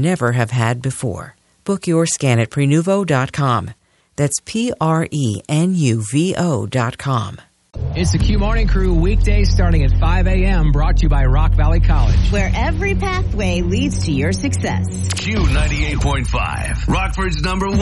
never have had before. Book your scan at Prenuvo.com. That's Prenuvo.com. It's the Q Morning Crew, weekdays starting at 5 a.m., brought to you by Rock Valley College, where every pathway leads to your success. Q 98.5, Rockford's #1.